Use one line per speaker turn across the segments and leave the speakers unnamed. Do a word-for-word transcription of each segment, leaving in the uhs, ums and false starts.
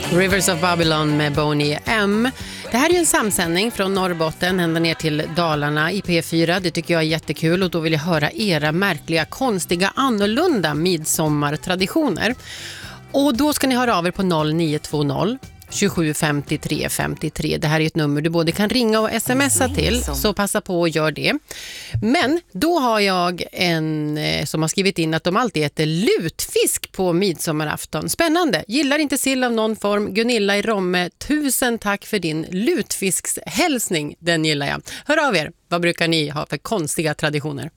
Rivers of Babylon med Boney M. Det här är ju en samsändning från Norrbotten ända ner till Dalarna i P fyra. Det tycker jag är jättekul och då vill jag höra era märkliga, konstiga, annorlunda midsommartraditioner. Och då ska ni höra av er på noll nio två noll tjugosju femtiotre femtiotre. Det här är ett nummer du både kan ringa och smsa till, så passa på och gör det. Men då har jag en eh, som har skrivit in att de alltid äter lutfisk på midsommarafton. Spännande. Gillar inte sill av någon form. Gunilla i Romme, tusen tack för din lutfiskshälsning. Den gillar jag. Hör av er. Vad brukar ni ha för konstiga traditioner?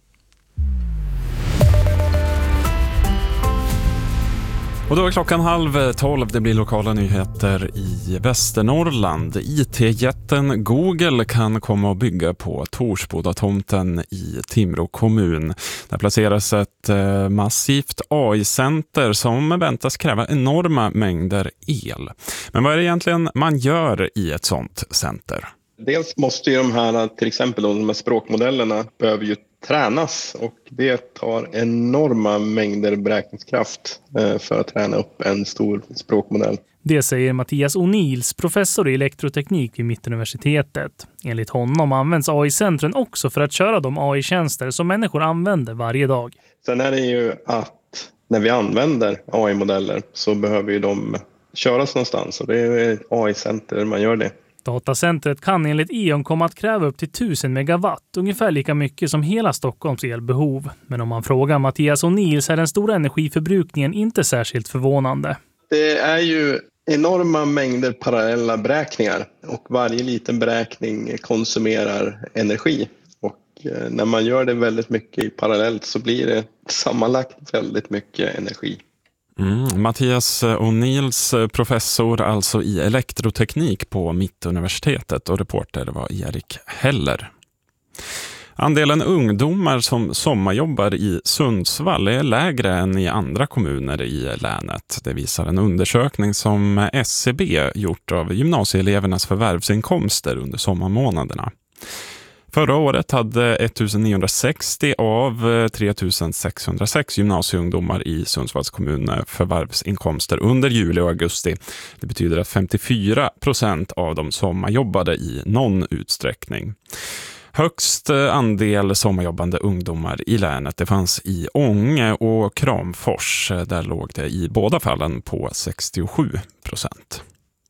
Och då är klockan halv tolv, det blir lokala nyheter i Västernorrland. I T-jätten Google kan komma att bygga på Torsbodatomten i Timrå kommun. Där placeras ett massivt A I-center som väntas kräva enorma mängder el. Men vad är det egentligen man gör i ett sånt center?
Dels måste ju de här, till exempel de här språkmodellerna, behöver ju tränas och det tar enorma mängder beräkningskraft för att träna upp en stor språkmodell.
Det säger Mattias O'Neills, professor i elektroteknik vid Mittuniversitetet. Enligt honom används A I-centren också för att köra de A I-tjänster som människor använder varje dag.
Sen är det ju att när vi använder A I-modeller så behöver ju de köras någonstans och det är A I-center där man gör det.
Datacentret kan enligt E O N komma att kräva upp till tusen megawatt, ungefär lika mycket som hela Stockholms elbehov. Men om man frågar Mattias O'Neill så är den stora energiförbrukningen inte särskilt förvånande.
Det är ju enorma mängder parallella beräkningar och varje liten beräkning konsumerar energi. Och när man gör det väldigt mycket parallellt så blir det sammanlagt väldigt mycket energi.
Mm, Mattias O'Neills, professor alltså i elektroteknik på Mittuniversitetet, och reporter var Erik Heller. Andelen ungdomar som sommarjobbar i Sundsvall är lägre än i andra kommuner i länet. Det visar en undersökning som S C B gjort av gymnasieelevernas förvärvsinkomster under sommarmånaderna. Förra året hade ettusenniohundrasextio av tre tusen sexhundrasex gymnasieungdomar i Sundsvalls kommun förvärvsinkomster under juli och augusti. Det betyder att femtiofyra procent av dem sommarjobbade i någon utsträckning. Högst andel sommarjobbande ungdomar i länet det fanns i Ånge och Kramfors. Där låg det i båda fallen på sextiosju procent.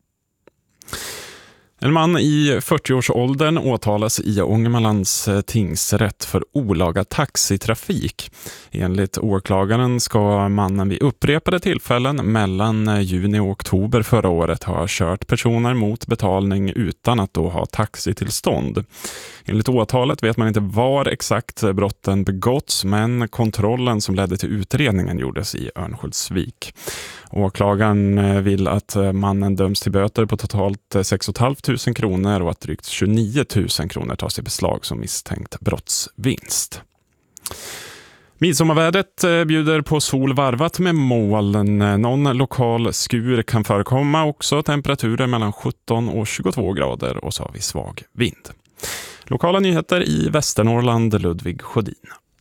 En man i fyrtioårsåldern åtalas i Ångermanlands tingsrätt för olaga taxitrafik. Enligt åklagaren ska mannen vid upprepade tillfällen mellan juni och oktober förra året ha kört personer mot betalning utan att då ha taxitillstånd. Enligt åtalet vet man inte var exakt brotten begåtts, men kontrollen som ledde till utredningen gjordes i Örnsköldsvik. Åklagaren vill att mannen döms till böter på totalt sex tusen femhundra kronor och att drygt tjugonio tusen kronor tas i beslag som misstänkt brottsvinst. Midsommarvädret bjuder på sol varvat med moln. Någon lokal skur kan förekomma också. Temperaturer mellan sjutton och tjugotvå grader och så har vi svag vind. Lokala nyheter i Västernorrland, Ludvig Sjödin.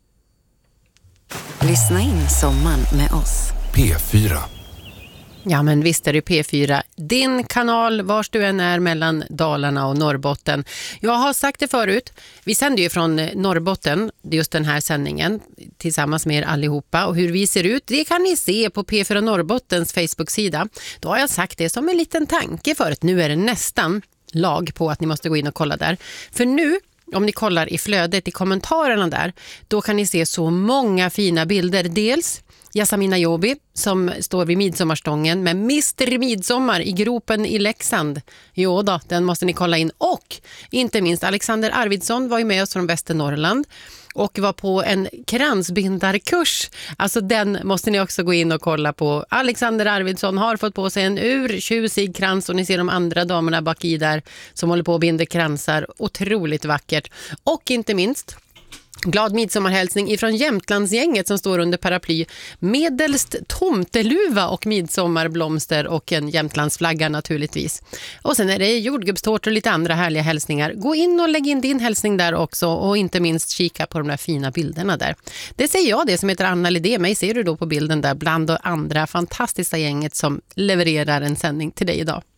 Lyssna in sommaren med oss.
P fyra.
Ja, men visst är det P fyra. Din kanal vars du än är mellan Dalarna och Norrbotten. Jag har sagt det förut. Vi sänder ju från Norrbotten just den här sändningen tillsammans med er allihopa. Och hur vi ser ut, det kan ni se på P fyra Norrbottens Facebook-sida. Då har jag sagt det som en liten tanke för att nu är det nästan lag på att ni måste gå in och kolla där. För nu, om ni kollar i flödet i kommentarerna där, då kan ni se så många fina bilder. Dels Yasamina Jobi som står vid midsommarstången med mister Midsommar i gropen i Leksand. Jo då, den måste ni kolla in. Och inte minst Alexander Arvidsson var ju med oss från Västernorrland och var på en kransbindarkurs. Alltså den måste ni också gå in och kolla på. Alexander Arvidsson har fått på sig en urtjusig krans och ni ser de andra damerna bak i där som håller på att binda kransar. Otroligt vackert. Och inte minst Glad midsommarhälsning ifrån Jämtlandsgänget som står under paraply. Medelst tomteluva och midsommarblomster och en Jämtlandsflagga naturligtvis. Och sen är det jordgubbstårtor och lite andra härliga hälsningar. Gå in och lägg in din hälsning där också och inte minst kika på de där fina bilderna där. Det säger jag, det som heter Anna Lidé. Mig ser du då på bilden där bland andra fantastiska gänget som levererar en sändning till dig idag.